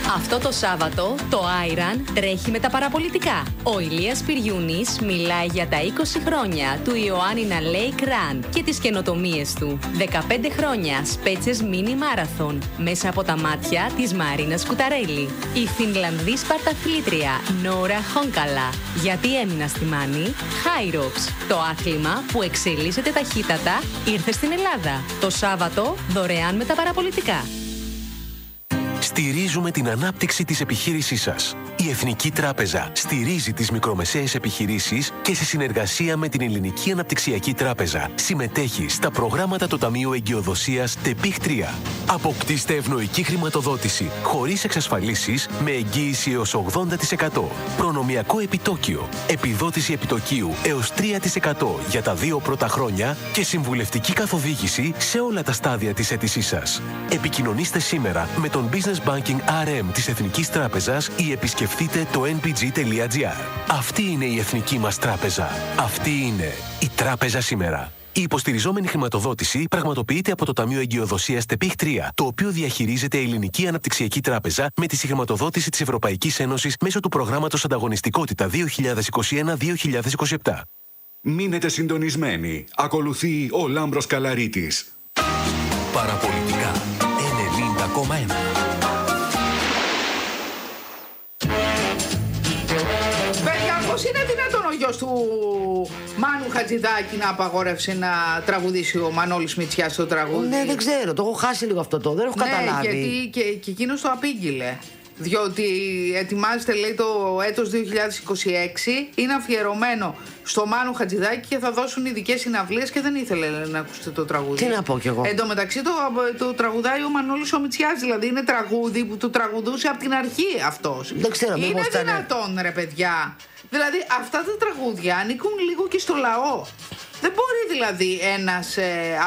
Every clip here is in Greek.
Αυτό το Σάββατο το Άιραν τρέχει με τα παραπολιτικά. Ο Ηλίας Πυριούνης μιλάει για τα 20 χρόνια του Ιωάννινα Lake Run και τις καινοτομίες του. 15 χρόνια Σπέτσες Mini Marathon μέσα από τα μάτια της Μαρίνας Κουταρέλη. Η Φινλανδή σπαρταθλήτρια Νόρα Χόνκαλα. Γιατί έμεινα στη Μάνη. Hyrox. Το άθλημα που εξελίσσεται ταχύτατα ήρθε στην Ελλάδα. Το Σάββατο δωρεάν με τα παραπολιτικά. Στηρίζουμε την ανάπτυξη της επιχείρησής σας. Η Εθνική Τράπεζα στηρίζει τις μικρομεσαίες επιχειρήσεις και σε συνεργασία με την Ελληνική Αναπτυξιακή Τράπεζα συμμετέχει στα προγράμματα του Ταμείου Εγκυοδοσίας ΤΕΠΙΧ 3. Αποκτήστε ευνοϊκή χρηματοδότηση χωρίς εξασφαλίσεις με εγγύηση έως 80%. Προνομιακό επιτόκιο, επιδότηση επιτοκίου έως 3% για τα 2 πρώτα χρόνια και συμβουλευτική καθοδήγηση σε όλα τα στάδια της αίτησής σας. Επικοινωνήστε σήμερα με τον Business Banking RM της Εθνικής Τράπεζας ή επισκεφτείτε το npg.gr. Αυτή είναι η εθνική μας τράπεζα. Αυτή είναι η τράπεζα σήμερα. Η υποστηριζόμενη χρηματοδότηση πραγματοποιείται από το Ταμείο Εγκυοδοσίας ΤΕΠΙΧ 3, το οποίο διαχειρίζεται η Ελληνική Αναπτυξιακή Τράπεζα με τη συγχρηματοδότηση της Ευρωπαϊκής Ένωσης μέσω του προγράμματος Ανταγωνιστικότητα 2021-2027. Μείνετε συντονισμένοι. Ακολουθεί ο Λάμπρος Καλαρίτης. Παραπολιτικά 90,1. Πώς είναι δυνατόν ο γιος του Μάνου Χατζηδάκη να απαγόρευσε να τραγουδήσει ο Μανώλης Μητσιάς στο τραγούδι? Ναι, δεν ξέρω, το έχω χάσει λίγο αυτό, δεν έχω καταλάβει. Γιατί και εκείνος το απήγγειλε. Διότι ετοιμάζεται, λέει, το έτος 2026, είναι αφιερωμένο στο Μάνου Χατζηδάκη και θα δώσουν ειδικές συναυλίες και δεν ήθελε να ακούσετε το τραγούδι. Τι να πω κι εγώ. Εν τω μεταξύ το τραγουδάει ο Μανώλης ο Μητσιάς, δηλαδή είναι τραγούδι που του τραγουδούσε από την αρχή αυτός. Δεν ξέρω, είναι δυνατόν, ρε παιδιά? Δηλαδή αυτά τα τραγούδια ανήκουν λίγο και στο λαό. Δεν μπορεί δηλαδή ένας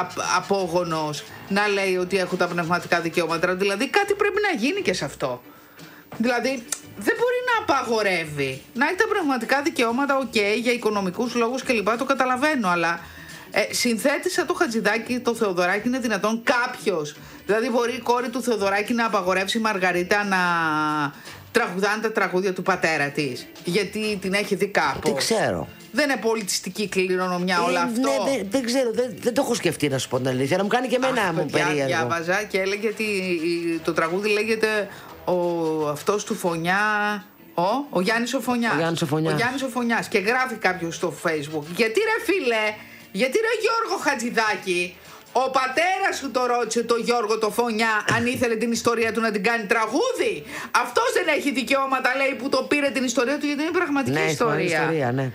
απόγονος να λέει ότι έχω τα πνευματικά δικαιώματα. Δηλαδή κάτι πρέπει να γίνει και σε αυτό. Δηλαδή δεν μπορεί να απαγορεύει. Να έχει τα πνευματικά δικαιώματα, για οικονομικούς λόγους κλπ. Το καταλαβαίνω, αλλά συνθέτης σαν το Χατζηδάκη, το Θεοδωράκη, είναι δυνατόν κάποιος? Δηλαδή μπορεί η κόρη του Θεοδωράκη να απαγορεύσει η Μαργαρίτα να τραγουδάνε τα τραγούδια του πατέρα της, γιατί την έχει δει κάπου? Δεν ξέρω. Δεν είναι πολιτιστική κληρονομιά όλο αυτό? Ναι, δεν ξέρω, δεν το έχω σκεφτεί, να σου πω την αλήθεια. Να μου κάνει και εμένα μου περίεργο. Διάβαζα και έλεγε ότι το τραγούδι λέγεται αυτός του Φωνιά. Ο Γιάννης ο Φωνιάς. Ο Γιάννης ο Φωνιάς. Και γράφει κάποιος στο Facebook: γιατί ρε φίλε, γιατί ρε Γιώργο Χατζηδάκη, ο πατέρας σου το ρώτησε το Γιώργο το Φωνιά αν ήθελε την ιστορία του να την κάνει τραγούδι? Αυτός δεν έχει δικαιώματα, λέει, που το πήρε την ιστορία του, γιατί είναι πραγματική ιστορία. Ναι.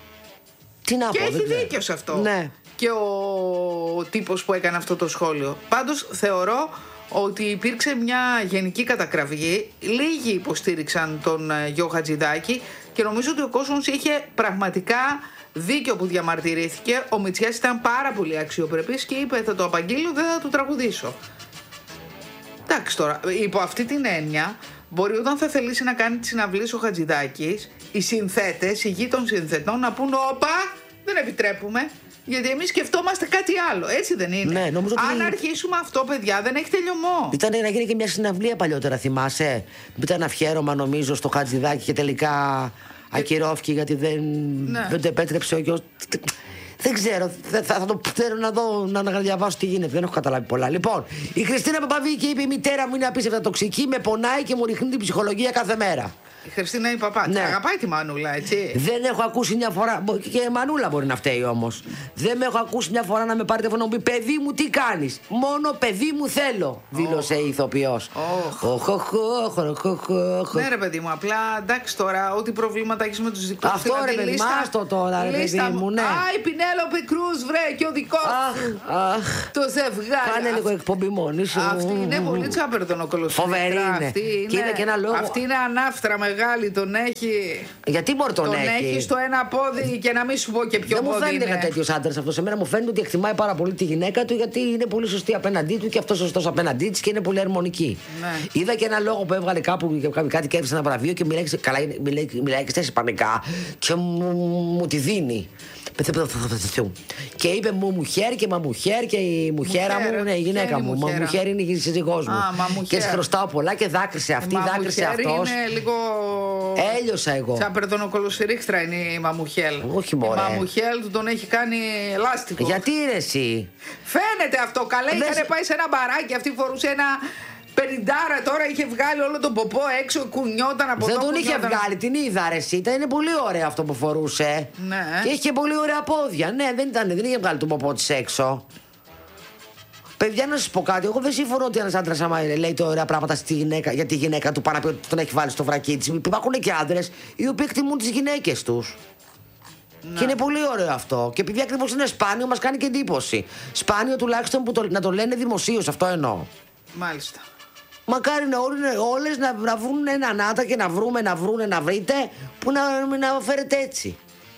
Τι να και πω, έχει δίκιο σε αυτό. Ναι. Και ο τύπος που έκανε αυτό το σχόλιο. Πάντως θεωρώ ότι υπήρξε μια γενική κατακραυγή. Λίγοι υποστήριξαν τον γιο Χατζηδάκη και νομίζω ότι ο κόσμος είχε πραγματικά δίκιο που διαμαρτυρήθηκε. Ο Μητσιάς ήταν πάρα πολύ αξιοπρεπής και είπε: θα το απαγγείλω, δεν θα το τραγουδήσω. Εντάξει, τώρα, υπό αυτή την έννοια, μπορεί όταν θα θελήσει να κάνει τις συναυλίες ο Χατζηδάκης, οι συνθέτες, οι γη των συνθετών να πούν: όπα, δεν επιτρέπουμε. Γιατί εμείς σκεφτόμαστε κάτι άλλο, έτσι δεν είναι? Ναι, νομίζω ότι αν αρχίσουμε αυτό, παιδιά, δεν έχει τελειωμό. Ήταν να γίνει και μια συναυλία παλιότερα, θυμάσαι? Ήταν αφιέρωμα, νομίζω, στο Χατζηδάκη και τελικά ακυρώθηκε γιατί δεν το επέτρεψε ο γιος. Δεν ξέρω, θα το θέλω να δω, να διαβάσω τι γίνεται. Δεν έχω καταλάβει πολλά. Λοιπόν, η Χριστίνα Παπαβίκη είπε: η μητέρα μου είναι απίστευτα τοξική, με πονάει και μου ρίχνει την ψυχολογία κάθε μέρα. Η Χριστίνα η παπά. Ναι. Αγαπάει τη Μανούλα, έτσι. Δεν έχω ακούσει μια φορά. Και η Μανούλα μπορεί να φταίει όμως. Δεν με έχω ακούσει μια φορά να με πάρει τηλέφωνο να μου πει: παιδί μου, τι κάνεις? Μόνο παιδί μου θέλω, δήλωσε η ηθοποιός. Ναι, ρε παιδί μου, απλά εντάξει τώρα, ό,τι προβλήματα έχεις με τους δικούς σου. Αυτό ρε παιδί μου, άστο τώρα, ρε παιδί μου, ναι. Α, η Πινέλοπε Κρούς, βρε, και ο δικός σου. Το ζευγάρι. Κάνε λίγο εκπομπή μόνη σου. Αυτή είναι πολύ τσάπερδον ο κολοσσός. Φοβερή είναι. Αυτή είναι ανάφτρα μεγάλη. μεγάλη τον έχει. Γιατί μπορεί τον έχει. Τον έχει στο ένα πόδι και να μην σου πω και ποιο πόδι. Δεν μου φαίνεται ένα τέτοιο άντρα αυτό. Σε μένα μου φαίνεται ότι εκτιμάει πάρα πολύ τη γυναίκα του, γιατί είναι πολύ σωστή απέναντί του και αυτό σωστό απέναντί τη και είναι πολύ αρμονική. Ναι. Είδα και ένα λόγο που έβγαλε κάπου κάτι και έβρισε ένα βραβείο και μιλάει και στα ισπανικά και μου τη δίνει. Και είπε μουχέρ και μαμουχέρ και η μουχέρα μου είναι η γυναίκα μου. Μαμουχέρ είναι η σύζυγός μου. Και της χρωστάω πολλά και δάκρυσε αυτή, δάκρυσε αυτός. Είναι λίγο. Έλειωσα εγώ. Σαν περτονοκολοσυρίχτρα είναι η Μαμουχέλ. Όχι μωρέ. Η Μαμουχέλ του τον έχει κάνει ελάστικο. Γιατί είναι εσύ. Φαίνεται αυτό. Καλά, είχαν πάει σε ένα μπαράκι. Αυτή φορούσε ένα 50, τώρα είχε βγάλει όλο τον ποπό έξω, κουνιόταν από εδώ. Δεν τον είχε βγάλει, την είδα ρε εσύ. Είναι πολύ ωραίο αυτό που φορούσε. Ναι. Και είχε πολύ ωραία πόδια. Ναι, δεν είχε βγάλει τον ποπό της έξω. Παιδιά, να σας πω κάτι. Εγώ δεν συμφωνώ ότι ένας άντρας άμα λέει τα ωραία πράγματα για τη γυναίκα του, πάνω από ότι τον έχει βάλει στο βρακί της. Υπάρχουν και άντρες οι οποίοι εκτιμούν τις γυναίκες τους. Ναι. Και είναι πολύ ωραίο αυτό. Και επειδή ακριβώς είναι σπάνιο, μας κάνει και εντύπωση. Σπάνιο τουλάχιστον που να το λένε δημοσίως, αυτό εννοώ. Μάλιστα. Μακάρι όλες να βρουν έναν άντρα και να βρείτε που να φέρετε έτσι.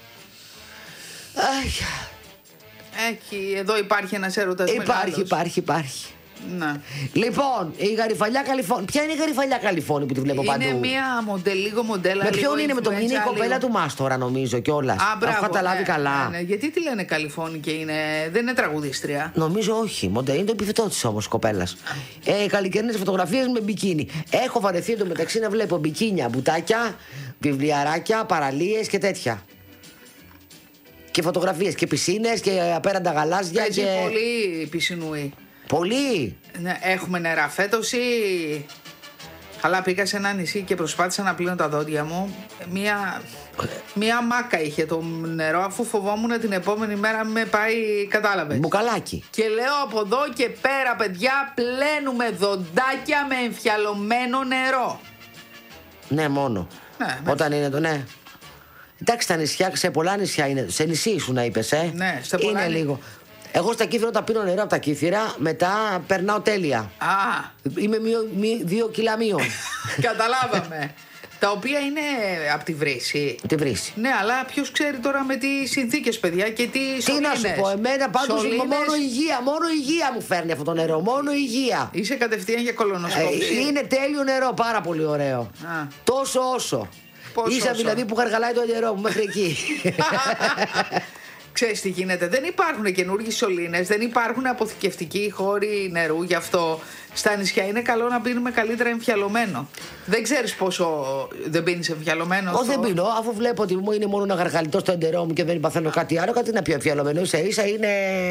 Εδώ υπάρχει ένας έρωτας μεγάλος. Υπάρχει. Ναι. Λοιπόν, η Γαριφαλιά Καλιφώνη. Ποια είναι η Γαριφαλιά Καλιφώνη που τη βλέπω παντού? Είναι μια λίγο μοντέλα. Με ποιον είναι, με τον είναι η κοπέλα του Μάστορα νομίζω κιόλας. Έχω καταλάβει καλά. Ναι. Γιατί τη λένε Καλιφώνη και δεν είναι τραγουδίστρια? Νομίζω όχι. Είναι το επιθετό της όμως κοπέλας. Καλοκαιρινές φωτογραφίες με μπικίνι. Έχω βαρεθεί εντωμεταξύ να βλέπω μπικίνια, μπουτάκια, βιβλιαράκια, παραλίες και τέτοια. Και φωτογραφίες και πισίνες και απέραντα γαλάζια. Παίζει πολύ πισινούι. Πολύ. Ναι, έχουμε νερά φέτος ή... Αλλά πήγα σε ένα νησί και προσπάθησα να πλύνω τα δόντια μου. Μία μάκα είχε το νερό, αφού φοβόμουν την επόμενη μέρα με πάει, κατάλαβες. Μπουκαλάκι. Και λέω από εδώ και πέρα, παιδιά, πλένουμε δοντάκια με εμφιαλωμένο νερό. Ναι, μόνο. Ναι, όταν είναι το ναι. Εντάξει, στα νησιά, σε πολλά νησιά είναι. Σε νησί ήσουν να είπες, Ναι, σε πολλά είναι λίγο. Εγώ στα κύθυρα, όταν πίνω νερό από τα κύθυρα, μετά περνάω τέλεια. Είμαι 2 κιλά μείον. Καταλάβαμε. Τα οποία είναι από τη βρύση. Τη βρύση. Ναι, αλλά ποιος ξέρει τώρα με τι συνθήκες, παιδιά, και τι σωλήνες. Τι να σου πω, εμένα πάντως μόνο υγεία μου φέρνει αυτό το νερό. Μόνο υγεία. Είσαι κατευθείαν για κολονοσκόπηση. Είναι τέλειο νερό, πάρα πολύ ωραίο. Τόσο όσο. Ίσα δηλαδή που γαργαλάει το νερό μου μέχρι εκεί. Ξέρεις τι γίνεται, δεν υπάρχουν καινούργιοι σωλήνες, δεν υπάρχουν αποθηκευτικοί χώροι νερού, γι' αυτό στα νησιά είναι καλό να πίνουμε καλύτερα εμφιαλωμένο. Δεν ξέρεις πόσο δεν πίνεις εμφιαλωμένο? Δεν πίνω, αφού βλέπω ότι μου είναι μόνο ένα γαργαλιτό στο εντερό μου και δεν παθαίνω κάτι άλλο, κάτι να πιω εμφιαλωμένο, ίσα είναι...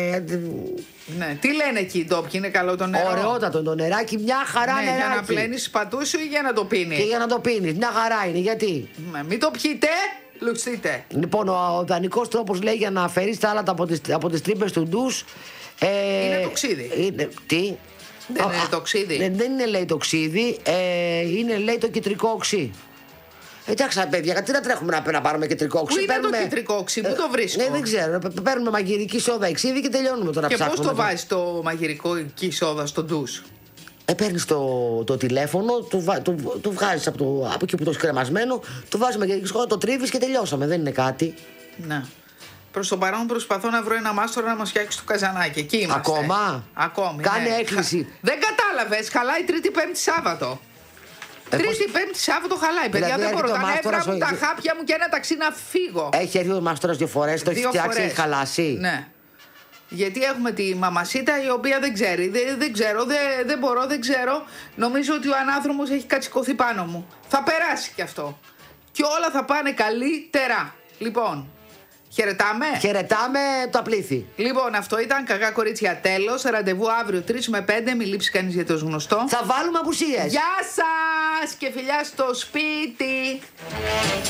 Ναι, τι λένε εκεί οι ντόπιοι, είναι καλό το νερό? Ωραιότατο το νεράκι, μια χαρά νεράκι. Για να πλένεις πατούσιο ή για να το πίνεις? Και για να το πίνεις, μια χαρά είναι, γιατί? Μην το πιείτε. Λουξείτε. Λοιπόν, ο δανεικός τρόπος λέει για να αφαιρείς τα άλατα από τις τρύπες του ντους. Είναι το ξύδι. Τι? Δεν είναι το ξύδι. Δεν είναι, λέει, το ξύδι. Είναι, λέει, το κιτρικό οξύ. Εντάξει, παιδιά, γιατί να τρέχουμε να πάρουμε κεντρικό οξύ? Πού είναι το κεντρικό οξύ, πού το βρίσκω? Ναι, δεν ξέρω. Παίρνουμε μαγειρική σόδα εξίδι και τελειώνουμε τώρα. Και πώς το βάζεις το μαγειρική σόδα στο ντους? Παίρνεις το τηλέφωνο, του βγάζεις από εκεί που το έχει κρεμασμένο, του βάζεις μαγειρική σόδα, το τρίβεις και τελειώσαμε. Δεν είναι κάτι. Ναι. Προς το παρόν προσπαθώ να βρω ένα μάστορα να μας φτιάξει το καζανάκι. Εκεί είμαστε. Ακόμη. Κάνε έκκληση. Δεν κατάλαβες. Χαλάει Τρίτη, Πέμπτη, Σάββατο. Τρίτη, Πέμπτη, Σάββατο χαλάει. Παιδιά, δεν μπορώ να έβγαλα τα χάπια μου και ένα ταξί να φύγω. Έχει έρθει ο μάστορας 2 φορές, το έχει φτιάξει, έχει χαλάσει. Ναι. Γιατί έχουμε τη μαμασίτα η οποία δεν ξέρει. Δεν μπορώ, δεν ξέρω. Νομίζω ότι ο ανάνθρωπος έχει κατσικωθεί πάνω μου. Θα περάσει κι αυτό. Και όλα θα πάνε καλύτερα. Λοιπόν, χαιρετάμε. Χαιρετάμε το απλήθη. Λοιπόν, αυτό ήταν Κακά Κορίτσια, τέλος. Ραντεβού αύριο 3 με 5. Μην λείψει κανείς για το γνωστό. Θα βάλουμε απουσίες. Γεια σας και φιλιά στο σπίτι.